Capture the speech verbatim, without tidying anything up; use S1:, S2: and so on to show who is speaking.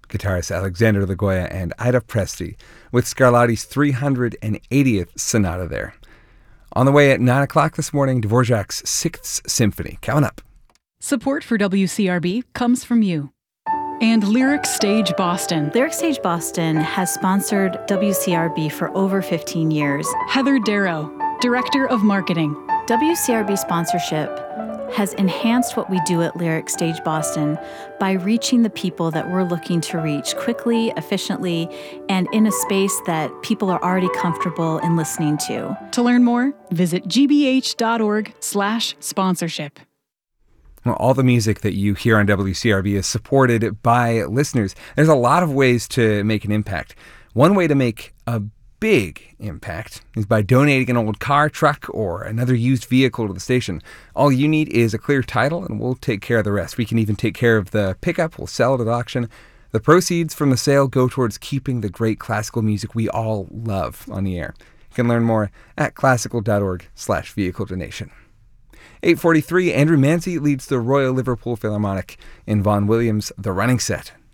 S1: guitarist Alexander Lagoya and Ida Presti, with Scarlatti's three hundred eightieth sonata there. On the way at nine o'clock this morning, Dvorak's Sixth Symphony. Coming up.
S2: Support for W C R B comes from you. And Lyric Stage Boston.
S3: Lyric Stage Boston has sponsored W C R B for over fifteen years.
S2: Heather Darrow, Director of Marketing.
S3: W C R B sponsorship has enhanced what we do at Lyric Stage Boston by reaching the people that we're looking to reach quickly, efficiently, and in a space that people are already comfortable in listening to.
S2: To learn more, visit gbh.org slash sponsorship.
S1: Well, all the music that you hear on W C R B is supported by listeners. There's a lot of ways to make an impact. One way to make a big impact is by donating an old car, truck, or another used vehicle to the station. All you need is a clear title, and we'll take care of the rest. We can even take care of the pickup. We'll sell it at auction. The proceeds from the sale go towards keeping the great classical music we all love on the air. You can learn more at classical.org slash vehicle donation. eight forty-three, Andrew Manzi leads the Royal Liverpool Philharmonic in Vaughan Williams' The Running Set.